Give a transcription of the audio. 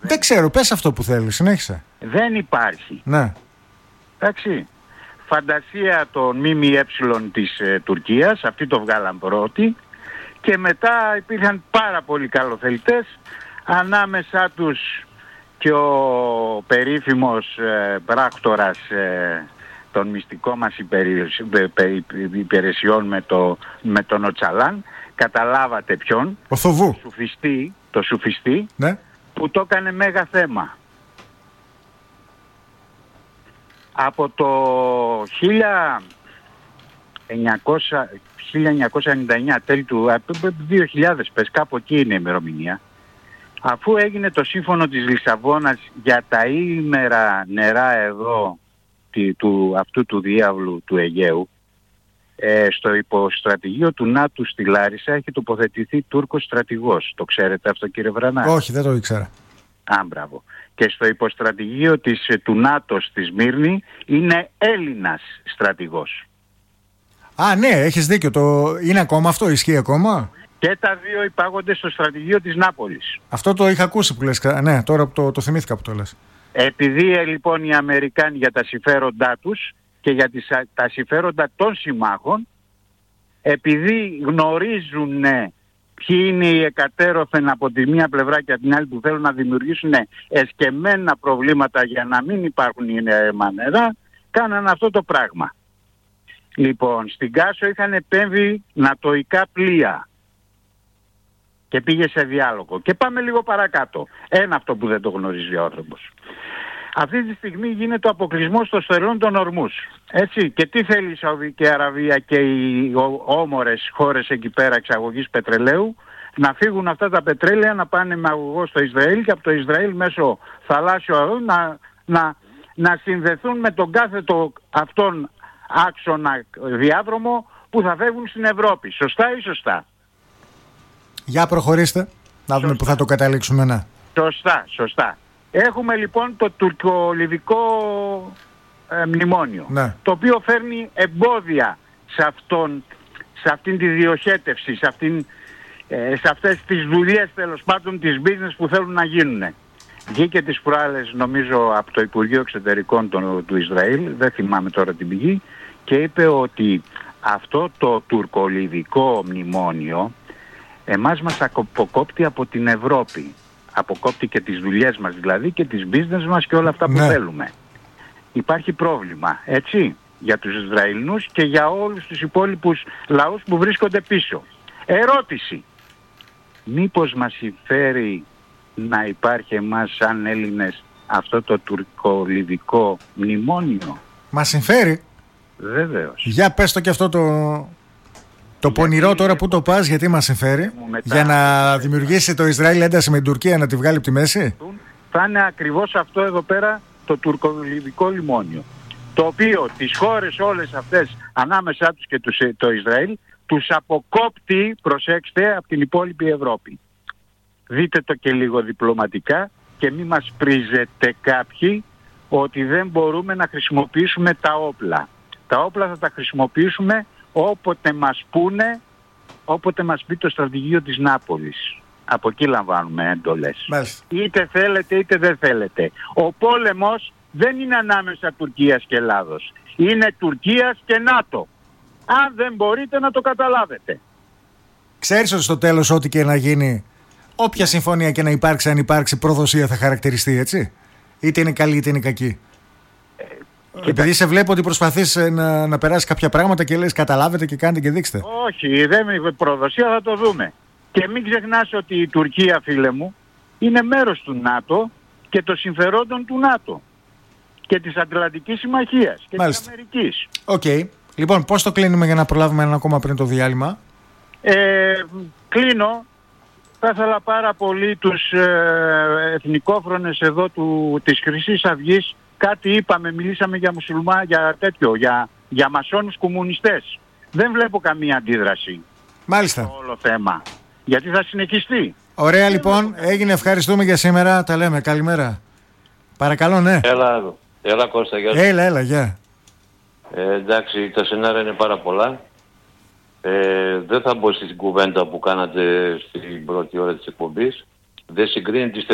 Δεν ξέρω, πες αυτό που θέλεις, συνέχισε. Δεν υπάρχει. Ναι. Εντάξει. Φαντασία των ΜΜΕ της Τουρκίας, αυτοί το βγάλαν πρώτοι, και μετά υπήρχαν πάρα πολλοί καλοθελητές, ανάμεσά τους και ο περίφημος πράκτορας των μυστικών μας υπηρεσιών με τον Οτσαλάν. Καταλάβατε ποιον? Ο Θοβού. Το σουφιστή, ναι, που το έκανε μέγα θέμα. Από το 1999, τέλη του 2000, πες, κάπου εκεί είναι η ημερομηνία, αφού έγινε το σύμφωνο της Λισαβόνας για τα ήμερα νερά εδώ αυτού του διάβλου του Αιγαίου, στο υποστρατηγείο του ΝΑΤΟ στη Λάρισα έχει τοποθετηθεί Τούρκος στρατηγός. Το ξέρετε αυτό, κύριε Βρανά? Όχι, δεν το ήξερα. Μπράβο. Και στο υποστρατηγείο του ΝΑΤΟ στη Σμύρνη είναι Έλληνας στρατηγός. Ναι, έχεις δίκιο. Είναι ακόμα αυτό, ισχύει ακόμα? Και τα δύο υπάγονται στο στρατηγείο της Νάπολης. Αυτό το είχα ακούσει που λες. Ναι, τώρα το θυμήθηκα που το λες. Επειδή λοιπόν οι Αμερικάνοι για τα συμφέροντά τους και για τα συμφέροντα των συμμάχων, επειδή γνωρίζουν ποιοι είναι οι εκατέρωθεν από τη μία πλευρά και από την άλλη που θέλουν να δημιουργήσουν εσκεμμένα προβλήματα για να μην υπάρχουν νερά, κάναν αυτό το πράγμα. Λοιπόν, στην Κάσο είχαν επέμβει νατοϊκά πλοία και πήγε σε διάλογο. Και πάμε λίγο παρακάτω. Ένα αυτό που δεν το γνωρίζει ο άνθρωπος. Αυτή τη στιγμή γίνεται ο αποκλεισμός των στερεών των ορμούς. Έτσι. Και τι θέλει η Σαουδική Αραβία και οι όμορες χώρες εκεί πέρα εξαγωγής πετρελαίου? Να φύγουν αυτά τα πετρέλαια, να πάνε με αγωγό στο Ισραήλ και από το Ισραήλ μέσω θαλάσσιο να συνδεθούν με τον κάθετο αυτόν άξονα διάδρομο που θα φεύγουν στην Ευρώπη. Σωστά ή σωστά? Για προχωρήστε, να δούμε που θα το καταλήξουμε. Ναι. Σωστά. Έχουμε λοιπόν το τουρκο-λιβικό μνημόνιο, ναι, το οποίο φέρνει εμπόδια σε αυτήν τη διοχέτευση, σε αυτές τις δουλειές τέλος πάντων της business που θέλουν να γίνουν. Βγήκε τις προάλλες νομίζω από το Υπουργείο Εξωτερικών του Ισραήλ, δεν θυμάμαι τώρα την πηγή, και είπε ότι αυτό το τουρκο-λιβικό μνημόνιο εμάς μας αποκόπτει από την Ευρώπη. Αποκόπτει και τις δουλειές μας δηλαδή και τις business μας και όλα αυτά που θέλουμε. Υπάρχει πρόβλημα, έτσι, για τους Ισραηλινούς και για όλους τους υπόλοιπους λαούς που βρίσκονται πίσω. Ερώτηση. Μήπως μας συμφέρει να υπάρχει εμάς σαν Έλληνες αυτό το τουρκο-λιβικό μνημόνιο? Μας συμφέρει. Βεβαίως. Για πες το και αυτό το πονηρό τώρα που το πας, γιατί μας συμφέρει? Για να δημιουργήσει το Ισραήλ ένταση με την Τουρκία, να τη βγάλει από τη μέση? Θα είναι ακριβώς αυτό εδώ πέρα το τουρκο-λιβικό μνημόνιο, το οποίο τις χώρες όλες αυτές ανάμεσά τους και το Ισραήλ τους αποκόπτει, προσέξτε, από την υπόλοιπη Ευρώπη. Δείτε το και λίγο διπλωματικά και μη μας πρίζετε κάποιοι ότι δεν μπορούμε να χρησιμοποιήσουμε τα όπλα. Τα όπλα θα τα χρησιμοποιήσουμε όποτε μας πούνε, όποτε μας πει το στρατηγείο της Νάπολης. Από εκεί λαμβάνουμε εντολές. Είτε θέλετε είτε δεν θέλετε. Ο πόλεμος δεν είναι ανάμεσα Τουρκίας και Ελλάδος. Είναι Τουρκίας και ΝΑΤΟ. Αν δεν μπορείτε να το καταλάβετε. Ξέρεις ότι στο τέλος ό,τι και να γίνει, όποια συμφωνία και να υπάρξει, αν υπάρξει, προδοσία θα χαρακτηριστεί, έτσι? Είτε είναι καλή είτε είναι κακή. Επειδή σε βλέπω ότι προσπαθείς να περάσεις κάποια πράγματα και λες καταλάβετε και κάντε και δείξτε. Όχι, δεν είναι προδοσία, θα το δούμε. Και μην ξεχνάς ότι η Τουρκία, φίλε μου, είναι μέρος του ΝΑΤΟ και των συμφερόντων του ΝΑΤΟ και της Ατλαντικής Συμμαχίας και της Αμερικής. Οκ. Λοιπόν, πώς το κλείνουμε για να προλάβουμε ένα ακόμα πριν το διάλειμμα? Κλείνω. Θα ήθελα πάρα πολύ τους εθνικόφρονες εδώ της Χρυσής Αυγής. Κάτι είπαμε, μιλήσαμε για για τέτοιο, για μασόνους κομμουνιστές. Δεν βλέπω καμία αντίδραση. Μάλιστα. Στο όλο θέμα. Γιατί θα συνεχιστεί. Ωραία, λοιπόν, έγινε. Ευχαριστούμε για σήμερα. Τα λέμε. Καλημέρα. Παρακαλώ, ναι. Έλα Κώστα, γεια σου. Έλα, γεια. Εντάξει, τα σενάρια είναι πάρα πολλά. Δεν θα μπω στην κουβέντα που κάνατε στην πρώτη ώρα της εκπομπής. Δεν συγκρίνει τις